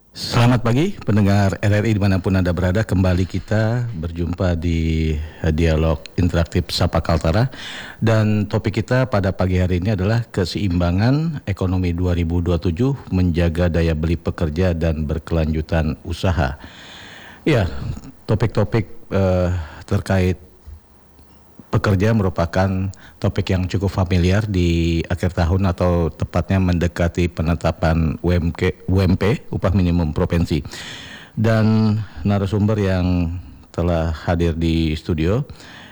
Selamat pagi pendengar RRI dimanapun Anda berada. Kembali kita berjumpa di dialog interaktif Sapa Kaltara. Dan topik kita pada pagi hari ini adalah keseimbangan ekonomi 2027, menjaga daya beli pekerja dan berkelanjutan usaha. Ya, topik-topik terkait pekerja merupakan topik yang cukup familiar di akhir tahun atau tepatnya mendekati penetapan UMP, upah minimum provinsi. Dan narasumber yang telah hadir di studio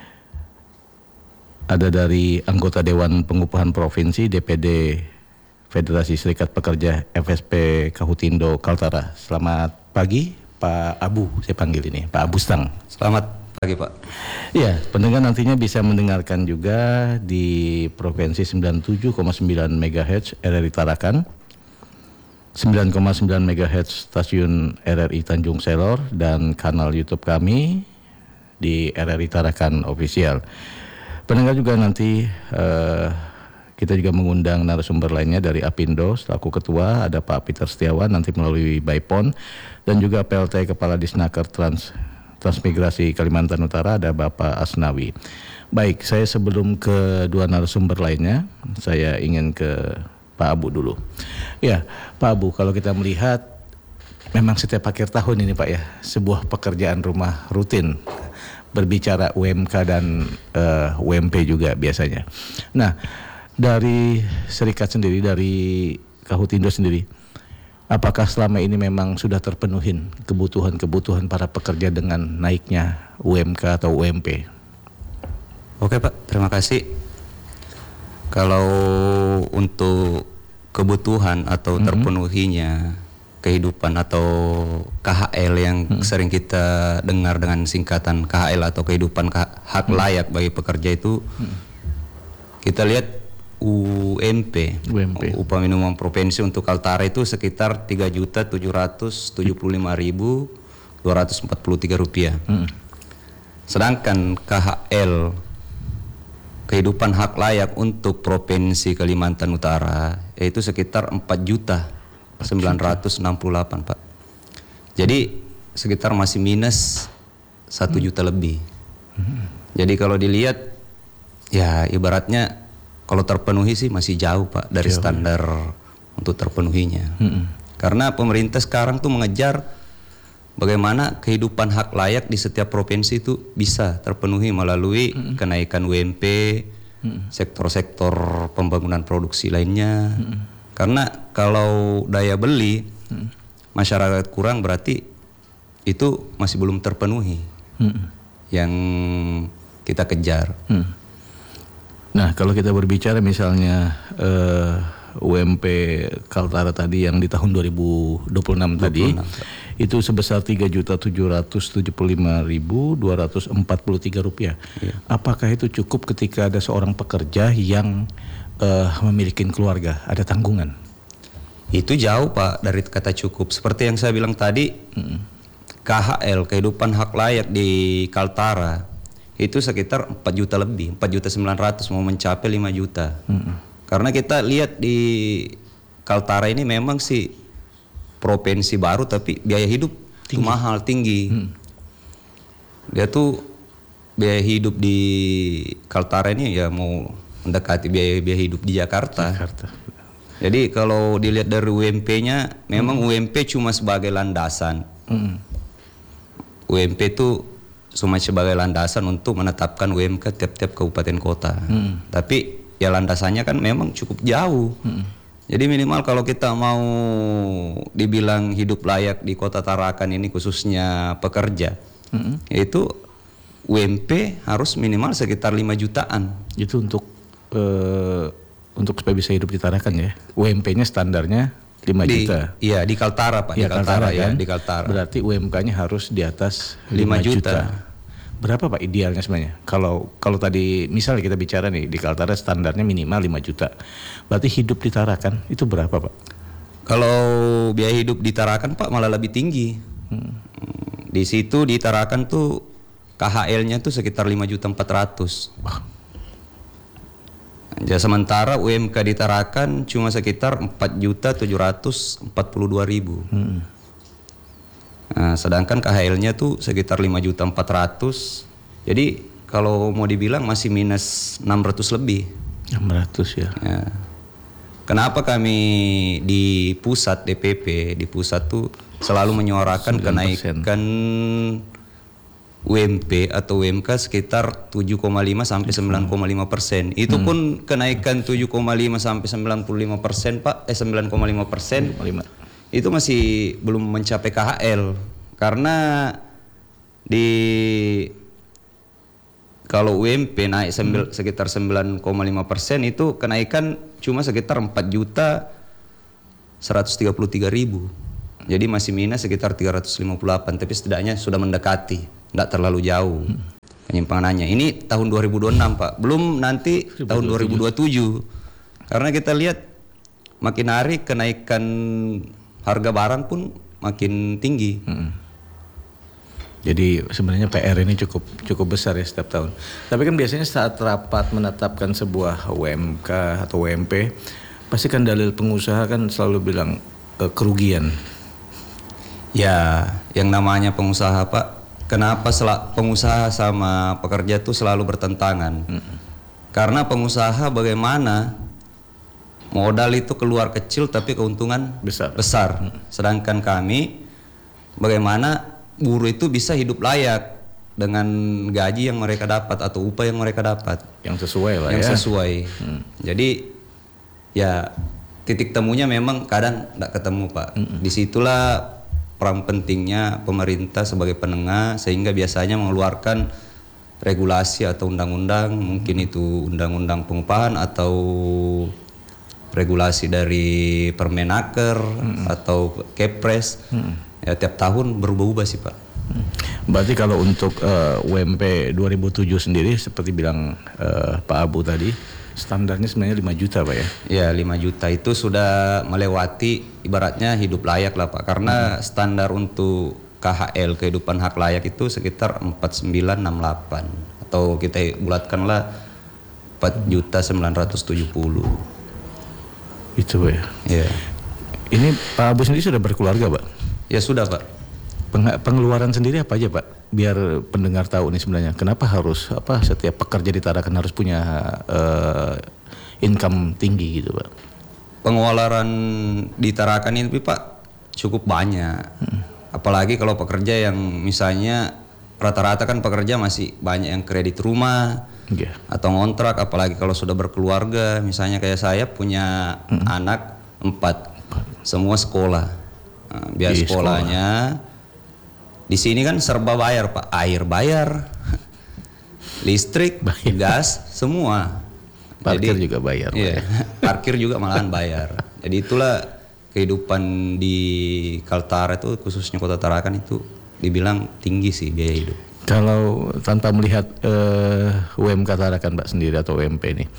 ada dari anggota Dewan Pengupahan Provinsi DPD Federasi Serikat Pekerja FSP Kahutindo Kaltara. Selamat pagi Pak Abu, saya panggil ini Pak Abu Stang. Selamat pagi Pak. Ya, pendengar nantinya bisa mendengarkan juga di Provinsi 97,9 MHz RRI Tarakan, 9,9 MHz stasiun RRI Tanjung Selor, dan kanal YouTube kami di RRI Tarakan Official. Pendengar juga nanti kita juga mengundang narasumber lainnya dari Apindo selaku ketua, ada Pak Peter Setiawan nanti melalui Baipon, dan juga PLT Kepala Disnaker Transmigrasi Kalimantan Utara ada Bapak Asnawi. Baik, saya sebelum ke dua narasumber lainnya, saya ingin ke Pak Abu dulu. Ya, Pak Abu, kalau kita melihat memang setiap akhir tahun ini Pak ya, sebuah pekerjaan rumah rutin berbicara UMK dan UMP juga biasanya. Nah, dari serikat sendiri, dari Kahutindo sendiri, apakah selama ini memang sudah terpenuhin kebutuhan para pekerja dengan naiknya UMK atau UMP? Oke Pak, terima kasih. Kalau untuk kebutuhan atau terpenuhinya kehidupan atau KHL yang sering kita dengar dengan singkatan KHL atau kehidupan hak layak bagi pekerja itu, kita lihat UMP, upah minimum provinsi untuk Kaltara itu sekitar Rp3.775.243. Sedangkan KHL kehidupan hak layak untuk Provinsi Kalimantan Utara yaitu sekitar 4.968 Pak. Jadi sekitar masih minus 1 juta lebih. Jadi kalau dilihat ya ibaratnya kalau terpenuhi sih masih jauh Pak dari standar untuk terpenuhinya. Karena pemerintah sekarang tuh mengejar bagaimana kehidupan hak layak di setiap provinsi itu bisa terpenuhi melalui kenaikan UMP, sektor-sektor pembangunan produksi lainnya. Karena kalau daya beli masyarakat kurang berarti itu masih belum terpenuhi yang kita kejar. Nah, kalau kita berbicara misalnya UMP Kaltara tadi yang di tahun 2026 tadi itu sebesar Rp3.775.243. Apakah itu cukup ketika ada seorang pekerja yang memiliki keluarga, ada tanggungan? Itu jauh Pak dari kata cukup. Seperti yang saya bilang tadi, KHL kehidupan hak layak di Kaltara itu sekitar 4 juta lebih, 4.900.000 mau mencapai 5 juta. Karena kita lihat di Kaltara ini memang sih provinsi baru tapi biaya hidup tinggi. Mahal, tinggi. Dia tuh biaya hidup di Kaltara ini ya mau mendekati biaya hidup di Jakarta. Jadi kalau dilihat dari UMP-nya, memang UMP cuma sebagai landasan. UMP itu cuma sebagai landasan untuk menetapkan UMK tiap-tiap kabupaten kota. Tapi ya landasannya kan memang cukup jauh. Jadi minimal kalau kita mau dibilang hidup layak di Kota Tarakan ini khususnya pekerja, yaitu UMP harus minimal sekitar 5 jutaan. Itu untuk supaya bisa hidup di Tarakan ya. UMP-nya standarnya 5 juta. Iya, di Kaltara Pak, ya, di Kaltara kan? Ya, di Kaltara. Berarti UMK-nya harus di atas 5 juta. Berapa Pak idealnya sebenarnya? Kalau tadi misalnya kita bicara nih di Kaltara standarnya minimal 5 juta. Berarti hidup di Tarakan itu berapa Pak? Kalau biaya hidup di Tarakan Pak malah lebih tinggi. Di situ di Tarakan tuh KHL-nya tuh sekitar 5.400.000. Wah. Ya, sementara UMK di Tarakan cuma sekitar 4.742.000. Nah, sedangkan KHL-nya tuh sekitar 5.400.000. Jadi kalau mau dibilang masih minus 600 lebih. 600 ya. Ya. Kenapa kami di pusat DPP, di pusat tuh selalu menyuarakan 9%. kenaikan UMP atau UMK sekitar 7,5 sampai 9,5%. Itu pun kenaikan 7,5 sampai 95% Pak, 9,5%. 5. Itu masih belum mencapai KHL karena kalau UMP naik sekitar 9,5% itu kenaikan cuma sekitar 4.133.000. Jadi masih minus sekitar 358, tapi setidaknya sudah mendekati, tidak terlalu jauh penyimpangannya. Ini tahun 2026 Pak, belum nanti tahun 2027. Karena kita lihat makin hari kenaikan harga barang pun makin tinggi. Jadi sebenarnya PR ini cukup besar ya setiap tahun. Tapi kan biasanya saat rapat menetapkan sebuah UMK atau UMP, pasti kan dalil pengusaha kan selalu bilang kerugian. Ya, yang namanya pengusaha Pak, kenapa pengusaha sama pekerja tuh selalu bertentangan? Karena pengusaha bagaimana modal itu keluar kecil tapi keuntungan besar. Sedangkan kami bagaimana buruh itu bisa hidup layak dengan gaji yang mereka dapat atau upah yang mereka dapat. Yang sesuai lah yang ya. sesuai. Jadi ya titik temunya memang kadang tidak ketemu Pak. Disitulah peran pentingnya pemerintah sebagai penengah sehingga biasanya mengeluarkan regulasi atau undang-undang, mungkin itu undang-undang pengupahan atau regulasi dari Permenaker atau Kepres. Ya tiap tahun berubah-ubah sih Pak. Berarti kalau untuk UMP 2007 sendiri seperti bilang Pak Abu tadi, standarnya sebenarnya 5 juta Pak ya? Ya 5 juta itu sudah melewati ibaratnya hidup layak lah Pak. Karena standar untuk KHL kehidupan hak layak itu sekitar 4968 atau kita bulatkanlah 4.970. Itu Pak ya? Ya. Ini Pak Abu sendiri sudah berkeluarga Pak? Ya sudah Pak. Pengeluaran sendiri apa aja Pak? Biar pendengar tahu nih sebenarnya kenapa harus setiap pekerja di Tarakan harus punya income tinggi gitu Pak? Pengeluaran di Tarakan ini Pak cukup banyak. Apalagi kalau pekerja yang misalnya rata-rata kan pekerja masih banyak yang kredit rumah atau ngontrak, apalagi kalau sudah berkeluarga. Misalnya kayak saya punya anak 4, semua sekolah. Nah, biaya sekolahnya di sini kan serba bayar Pak, air bayar, listrik, gas, semua. Parkir juga bayar. Iya, parkir juga malahan bayar. Jadi itulah kehidupan di Kaltara itu, khususnya Kota Tarakan itu dibilang tinggi sih biaya hidup. Kalau tanpa melihat UMK Tarakan Pak sendiri atau UMP ini,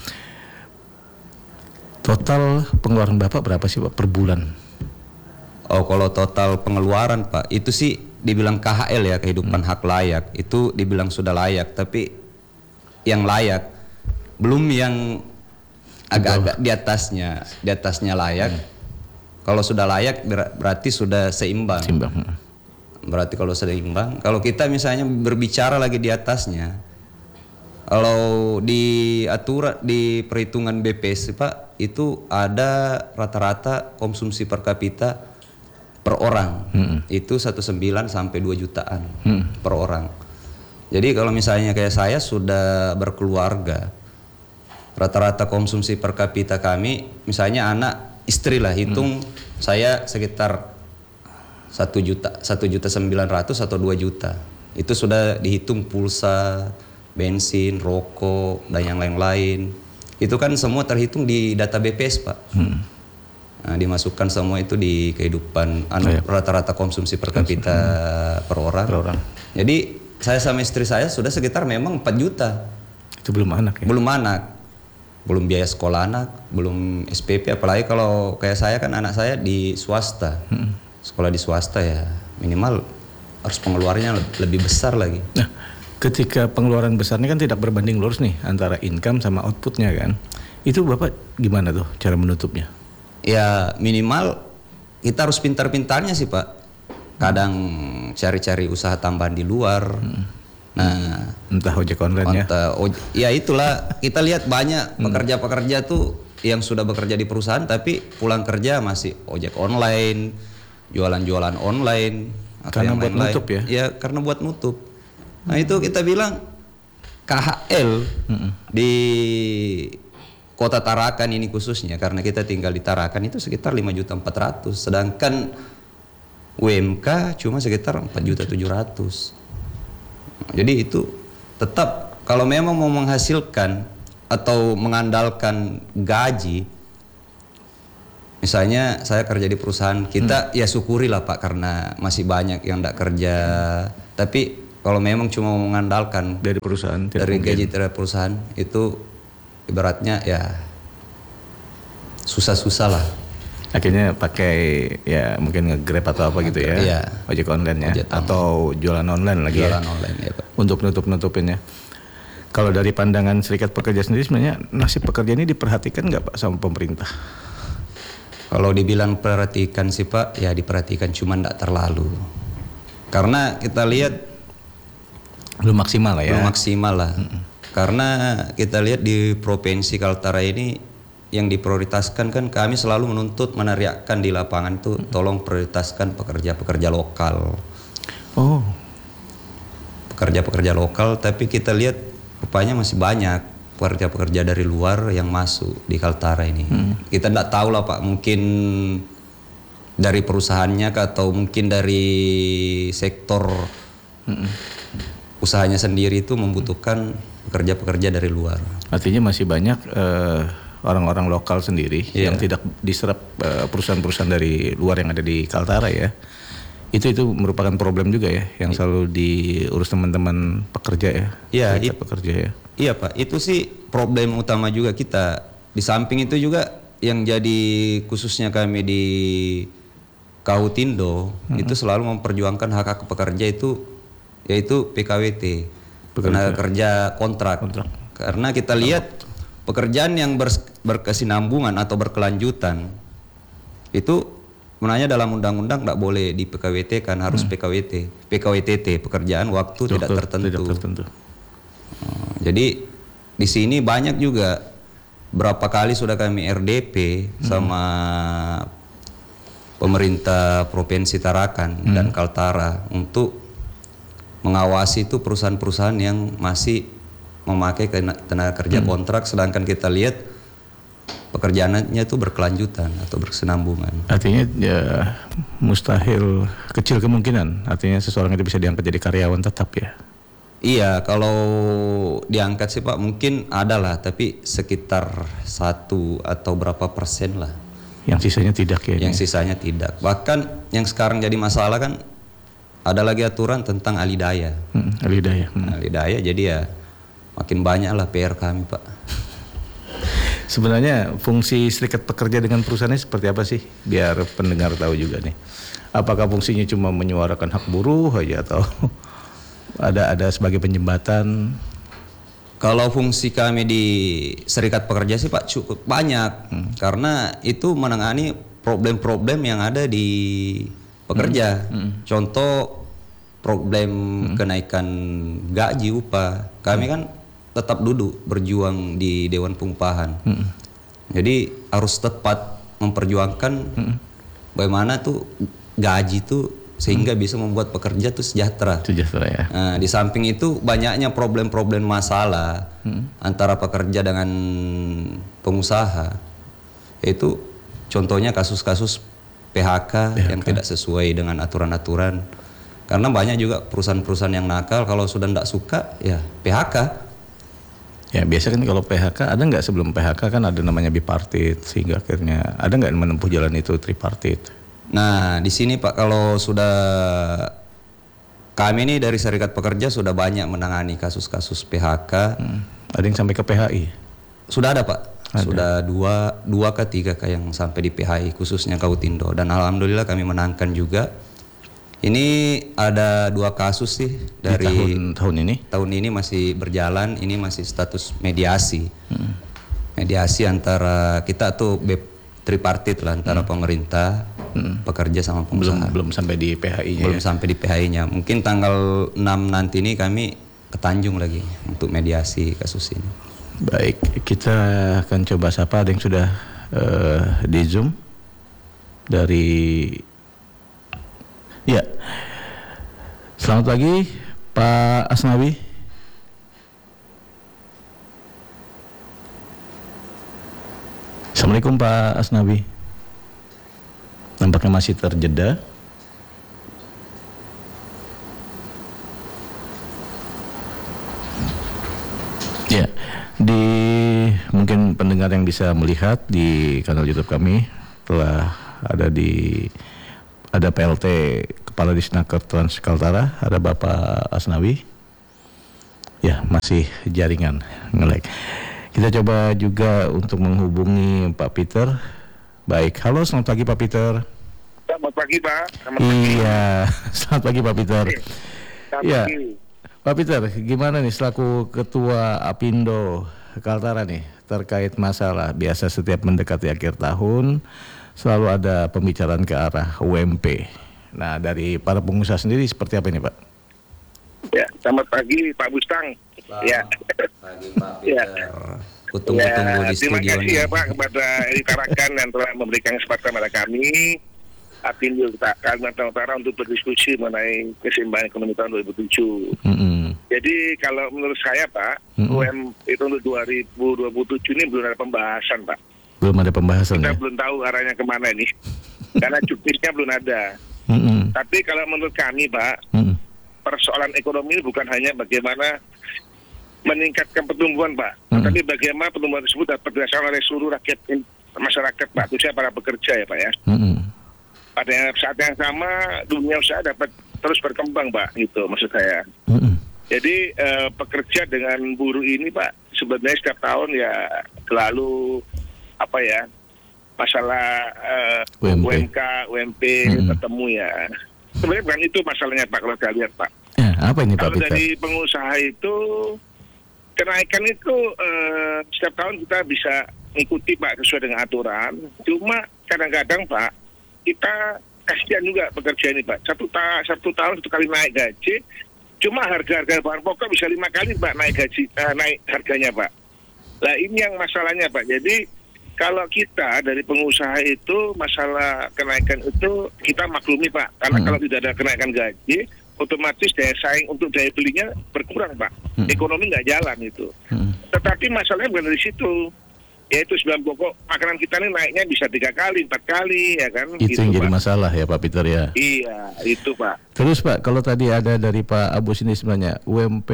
total pengeluaran Bapak berapa sih Pak per bulan? Oh, kalau total pengeluaran Pak, itu sih dibilang KHL ya, kehidupan hak layak, itu dibilang sudah layak, tapi yang layak belum yang agak-agak di atasnya layak. Kalau sudah layak berarti sudah seimbang. Berarti kalau sudah seimbang, kalau kita misalnya berbicara lagi di atasnya, kalau di aturan di perhitungan BPS Pak, itu ada rata-rata konsumsi per kapita per orang itu 1,9 sampai 2 jutaan per orang. Jadi kalau misalnya kayak saya sudah berkeluarga, rata-rata konsumsi per kapita kami, misalnya anak istri lah hitung, saya sekitar 1.900.000 atau 2 juta. Itu sudah dihitung pulsa, bensin, rokok dan yang lain-lain. Itu kan semua terhitung di data BPS Pak. Nah, dimasukkan semua itu di kehidupan rata-rata konsumsi per kapita per orang. Jadi saya sama istri saya sudah sekitar memang 4 juta. Itu belum anak ya? Belum anak. Belum biaya sekolah anak, belum SPP, apalagi kalau kayak saya kan anak saya di swasta. Sekolah di swasta ya minimal harus pengeluarannya lebih besar lagi. Nah, ketika pengeluaran besar ini kan tidak berbanding lurus nih antara income sama outputnya kan. Itu Bapak gimana tuh cara menutupnya? Ya minimal kita harus pintar-pintarnya sih Pak. kadang cari-cari usaha tambahan di luar. Nah, entah ojek online ya itulah kita lihat banyak pekerja-pekerja tuh yang sudah bekerja di perusahaan tapi pulang kerja masih ojek online, jualan-jualan online atau karena yang buat lain-lain. nutup ya. Ya karena buat nutup. Nah itu kita bilang KHL di Kota Tarakan ini khususnya karena kita tinggal di Tarakan itu sekitar 5.400.000, sedangkan UMK cuma sekitar 4.700.000. Jadi itu tetap kalau memang mau menghasilkan atau mengandalkan gaji, misalnya saya kerja di perusahaan kita, ya syukurilah Pak karena masih banyak yang tidak kerja. Tapi kalau memang cuma mengandalkan dari perusahaan, dari gaji dari perusahaan itu ibaratnya ya susah-susah lah. Akhirnya pakai ya mungkin nge-Grab atau apa gitu ya, iya. ojek online ya, atau jualan online lagi jualan online ya Pak. Untuk nutup-nutupinnya. Kalau dari pandangan Serikat Pekerja sendiri sebenarnya nasib pekerja ini diperhatikan nggak Pak sama pemerintah? Kalau dibilang perhatikan sih Pak, ya diperhatikan cuma nggak terlalu. Karena kita lihat belum maksimal lah ya. Belum maksimal lah. Karena kita lihat di Provinsi Kaltara ini yang diprioritaskan kan kami selalu menuntut meneriakkan di lapangan itu tolong prioritaskan pekerja-pekerja lokal. Oh. Pekerja-pekerja lokal, tapi kita lihat rupanya masih banyak pekerja-pekerja dari luar yang masuk di Kaltara ini. Kita tidak tahu lah Pak, mungkin dari perusahaannya atau mungkin dari sektor usahanya sendiri itu membutuhkan pekerja-pekerja dari luar. Artinya masih banyak orang-orang lokal sendiri yang tidak diserap perusahaan-perusahaan dari luar yang ada di Kaltara ya. Itu merupakan problem juga ya yang selalu diurus teman-teman pekerja ya. Iya, pekerja ya. Iya Pak, itu sih problem utama juga kita. Di samping itu juga yang jadi khususnya kami di Kautindo itu selalu memperjuangkan hak-hak pekerja itu yaitu PKWT, tenaga kerja kontrak. Karena kita lihat pekerjaan yang berkesinambungan atau berkelanjutan itu menanya dalam undang-undang tidak boleh di PKWT kan, harus PKWTT, pekerjaan waktu tidak tertentu. Jadi di sini banyak juga berapa kali sudah kami RDP sama pemerintah Provinsi Tarakan dan Kaltara untuk mengawasi itu perusahaan-perusahaan yang masih memakai tenaga kerja kontrak, sedangkan kita lihat pekerjaannya itu berkelanjutan atau berkesinambungan. Artinya ya mustahil, kecil kemungkinan artinya seseorang itu bisa diangkat jadi karyawan tetap ya. Iya, kalau diangkat sih Pak mungkin ada lah, tapi sekitar 1 atau berapa persen lah. Yang sisanya tidak ya? Yang sisanya tidak. Bahkan yang sekarang jadi masalah kan ada lagi aturan tentang alidaya. Alidaya. Alidaya, jadi ya makin banyak lah PR kami Pak. Sebenarnya fungsi serikat pekerja dengan perusahaannya seperti apa sih? Biar pendengar tahu juga nih. Apakah fungsinya cuma menyuarakan hak buruh aja atau ada sebagai penjembatan? Kalau fungsi kami di serikat pekerja sih Pak cukup banyak, karena itu menangani problem-problem yang ada di pekerja. Contoh problem kenaikan gaji upah, kami kan tetap duduk berjuang di Dewan Pengupahan. Jadi harus tepat memperjuangkan bagaimana tuh gaji tuh sehingga bisa membuat pekerja tuh sejahtera. Sejahtera ya. Nah, di samping itu banyaknya problem-problem masalah antara pekerja dengan pengusaha. Itu contohnya kasus-kasus PHK yang tidak sesuai dengan aturan-aturan. Karena banyak juga perusahaan-perusahaan yang nakal, kalau sudah tidak suka ya PHK. Ya biasa kan kalau PHK, ada nggak sebelum PHK kan ada namanya bipartit, sehingga akhirnya ada nggak menempuh jalan itu tripartit? Nah di sini Pak, kalau sudah kami ini dari Serikat Pekerja sudah banyak menangani kasus-kasus PHK. Ada yang sampai ke PHI? Sudah ada Pak, ada. Sudah dua ke 3 yang sampai di PHI khususnya Kautindo, dan alhamdulillah kami menangkan juga. Ini ada 2 kasus sih dari tahun ini. Tahun ini masih berjalan, ini masih status mediasi. Mediasi antara kita tuh tripartit lah antara pemerintah, pekerja sama pengusaha. Belum sampai di PHI-nya. Belum sampai di PHI-nya. Mungkin tanggal 6 nanti ini kami ke Tanjung lagi untuk mediasi kasus ini. Baik, kita akan coba sapa ada yang sudah di Zoom dari ya. Selamat pagi Pak Asnawi. Assalamualaikum Pak Asnawi. Nampaknya masih terjeda. Ya, mungkin pendengar yang bisa melihat di kanal YouTube kami telah ada PLT Kepala Disnaker Trans Kaltara, ada Bapak Asnawi. Ya, masih jaringan nge-lag. Kita coba juga untuk menghubungi Pak Peter. Baik, halo, selamat pagi Pak Peter. Selamat pagi Pak. Iya, selamat pagi Pak Peter. Selamat Iya, pagi. Pak Peter, gimana nih selaku Ketua Apindo Kaltara nih terkait masalah biasa setiap mendekati akhir tahun selalu ada pembicaraan ke arah UMP. Nah, dari para pengusaha sendiri seperti apa ini Pak? Ya, selamat pagi Pak Bustang. Ya. Pagi Pak Peter. Tunggu-tunggu di terima studio kasih nih. ya Pak kepada Edi Tarakan yang telah memberikan kesempatan kepada kami Apindo Kalimantan Utara untuk berdiskusi mengenai keseimbangan ekonomi tahun 2007. Jadi kalau menurut saya Pak, UMP itu untuk 2027 ini belum ada pembahasan Pak. Belum ada pembahasan Kita ya? belum tahu arahnya kemana ini. Karena juknisnya belum ada. Tapi kalau menurut kami Pak, persoalan ekonomi ini bukan hanya bagaimana meningkatkan pertumbuhan Pak, tetapi bagaimana pertumbuhan tersebut dapat dirasakan oleh seluruh rakyat masyarakat Pak, khususnya para pekerja ya Pak ya. Pada saat yang sama dunia usaha dapat terus berkembang Pak, gitu maksud saya. Jadi pekerja dengan buruh ini Pak, sebenarnya setiap tahun ya selalu apa ya, masalah UMK, UMP ketemu ya. Sebenarnya bukan itu masalahnya Pak kalau saya lihat Pak. Ya, apa ini Pak Kalau Peter? dari pengusaha itu kenaikan itu setiap tahun kita bisa mengikuti Pak sesuai dengan aturan. Cuma kadang-kadang Pak kita kasihan juga pekerja ini Pak. Satu tahun satu kali naik gaji. Cuma harga-harga bahan pokok bisa 5 kali Pak naik harganya Pak. Nah ini yang masalahnya Pak. Jadi kalau kita dari pengusaha itu masalah kenaikan itu kita maklumi Pak. Karena kalau tidak ada kenaikan gaji, otomatis daya saing untuk daya belinya berkurang Pak. Ekonomi nggak jalan itu. Tetapi masalahnya bukan dari situ. Yaitu 9 pokok makanan kita ini naiknya bisa 3 kali, 4 kali ya kan. Itu gitu, yang jadi Pak. masalah ya Pak Peter ya? Iya, itu Pak. Terus Pak, kalau tadi ada dari Pak Abus ini sebenarnya UMP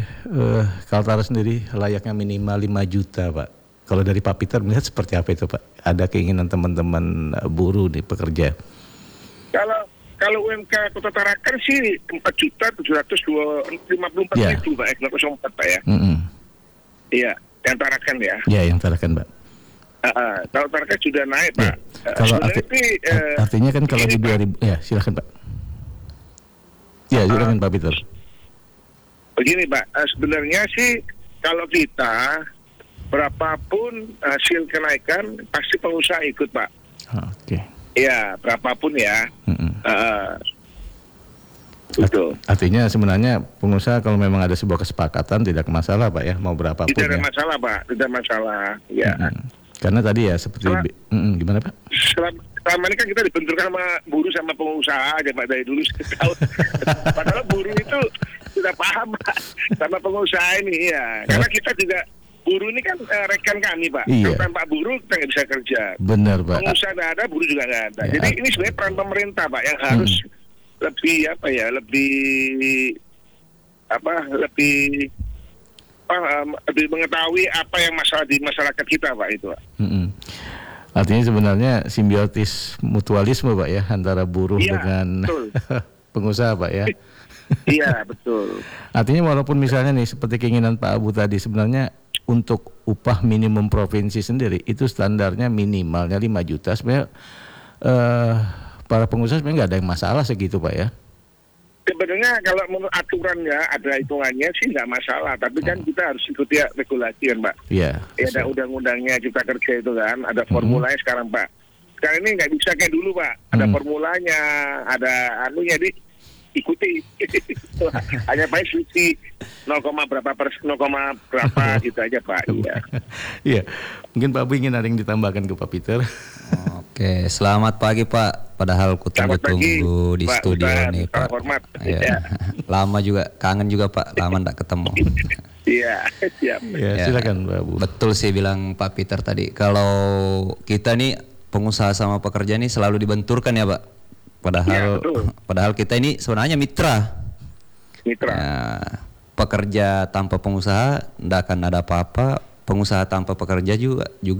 Kaltara sendiri layaknya minimal 5 juta Pak. Kalau dari Pak Peter melihat seperti apa itu Pak? Ada keinginan teman-teman buruh di pekerja? Kalau UMK Kota Tarakan sih 4.754.000 Ya. Pak, 904 Pak ya. Iya, yang Tarakan ya. Ya, yang Tarakan Pak. Kalau Tarakan sudah naik Ya. Pak. Kalau Sebenarnya artinya kan kalau di begini, 2000 ya silakan Pak. Ya silakan Pak Peter. Begini Pak, sebenarnya sih kalau kita berapapun hasil kenaikan pasti pengusaha ikut Pak. Oke. Iya, berapapun ya. Betul. Artinya sebenarnya pengusaha kalau memang ada sebuah kesepakatan tidak masalah Pak ya, mau berapapun Tidak ada ya. masalah Pak, tidak masalah. Ya. Karena tadi ya seperti gimana Pak? Selama ini kan kita dibenturkan sama buruh sama pengusaha aja Pak dari dulu setahun. Padahal buruh itu sudah paham Pak sama pengusaha ini ya. Karena kita juga buruh ini kan rekan kami Pak. Iya. Kalau tanpa buruh kita nggak bisa kerja. Benar Pak. Pengusaha nggak ada, buruh juga nggak ada. Ya. Jadi ini sebenarnya peran pemerintah Pak yang harus lebih lebih mengetahui apa yang masalah di masyarakat kita Pak itu Pak. Artinya sebenarnya simbiotis mutualisme Pak ya antara buruh Iya, dengan betul. pengusaha Pak ya. Iya betul. Artinya walaupun misalnya nih seperti keinginan Pak Abu tadi sebenarnya untuk upah minimum provinsi sendiri itu standarnya minimalnya 5 juta sebenarnya para pengusaha sebenarnya nggak ada yang masalah segitu Pak ya. Sebenarnya kalau menurut aturannya ada hitungannya sih nggak masalah, tapi kan kita harus ikuti regulasi kan Pak. Iya. Ya, ada undang-undangnya Cipta Kerja itu kan, ada formulanya sekarang Pak. Sekarang ini nggak bisa kayak dulu Pak. Ada formulanya, ada anunya, di ikuti. Hanya paling selisih 0, berapa gitu aja Pak. Iya. Iya, mungkin Pak Abu ingin ada yang ditambahkan ke Pak Peter. Oke, selamat pagi Pak. Padahal ku Selamat pagi, tunggu di Pak studio Ustadz. nih Pak. Salam hormat. Ya. Ya. Lama juga, kangen juga Pak. Lama ndak ketemu. Iya, siap. Ya, silakan Pak Abu. Betul sih bilang Pak Peter tadi. Kalau kita nih pengusaha sama pekerja nih selalu dibenturkan ya Pak. Ya, betul. Padahal kita ini sebenarnya mitra. Mitra. Ya, pekerja tanpa pengusaha ndak akan ada apa-apa. Pengusaha tanpa pekerja juga